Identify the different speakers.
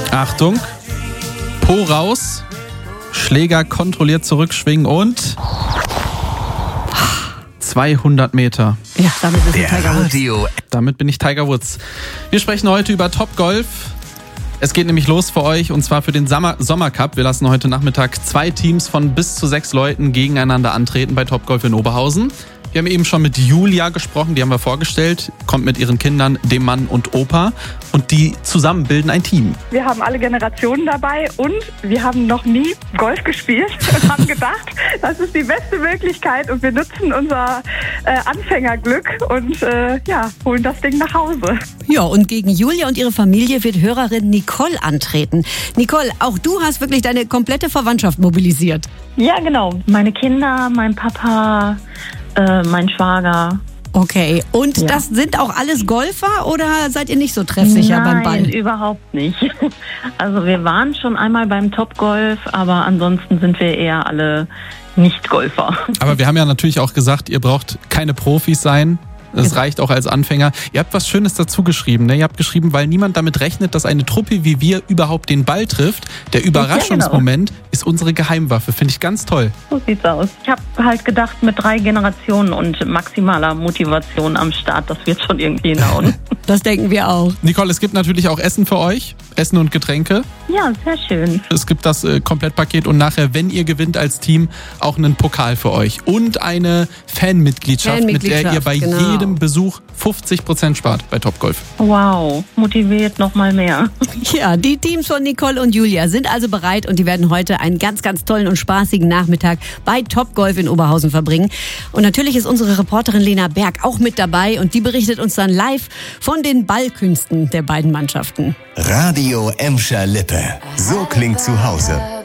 Speaker 1: Achtung. Po raus. Schläger kontrolliert zurückschwingen und 200 Meter.
Speaker 2: Ja, damit bist du Tiger Woods.
Speaker 1: Damit bin ich Tiger Woods. Wir sprechen heute über Topgolf. Es geht nämlich los für euch und zwar für den Sommercup. Wir lassen heute Nachmittag 2 Teams von bis zu 6 Leuten gegeneinander antreten bei Topgolf in Oberhausen. Wir haben eben schon mit Julia gesprochen, die haben wir vorgestellt, kommt mit ihren Kindern, dem Mann und Opa und die zusammen bilden ein Team.
Speaker 3: Wir haben alle Generationen dabei und wir haben noch nie Golf gespielt und haben gedacht, das ist die beste Möglichkeit und wir nutzen unser Anfängerglück und holen das Ding nach Hause.
Speaker 2: Ja, und gegen Julia und ihre Familie wird Hörerin Nicole antreten. Nicole, auch du hast wirklich deine komplette Verwandtschaft mobilisiert.
Speaker 4: Ja, genau. Meine Kinder, mein Papa, mein Schwager.
Speaker 2: Okay, und das sind auch alles Golfer oder seid ihr nicht so treffsicher beim Ball?
Speaker 4: Nein, überhaupt nicht. Also wir waren schon einmal beim Topgolf, aber ansonsten sind wir eher alle Nicht-Golfer.
Speaker 1: Aber wir haben ja natürlich auch gesagt, ihr braucht keine Profis sein. Das reicht auch als Anfänger. Ihr habt was Schönes dazu geschrieben. Ne? Ihr habt geschrieben, weil niemand damit rechnet, dass eine Truppe wie wir überhaupt den Ball trifft. Der Überraschungsmoment ist unsere Geheimwaffe. Finde ich ganz toll.
Speaker 4: So sieht's aus. Ich habe halt gedacht, mit 3 Generationen und maximaler Motivation am Start, das wird schon irgendwie hinhauen.
Speaker 2: Das denken wir auch.
Speaker 1: Nicole, es gibt natürlich auch Essen für euch. Essen und Getränke.
Speaker 4: Ja, sehr schön.
Speaker 1: Es gibt das Komplettpaket und nachher, wenn ihr gewinnt als Team, auch einen Pokal für euch. Und eine Fanmitgliedschaft, mit der ihr bei jedem Besuch 50% spart bei Topgolf.
Speaker 4: Wow, motiviert noch mal mehr.
Speaker 2: Ja, die Teams von Nicole und Julia sind also bereit und die werden heute einen ganz, ganz tollen und spaßigen Nachmittag bei Topgolf in Oberhausen verbringen. Und natürlich ist unsere Reporterin Lena Berg auch mit dabei und die berichtet uns dann live von den Ballkünsten der beiden Mannschaften.
Speaker 5: Radio Emscher Lippe. So klingt zu Hause.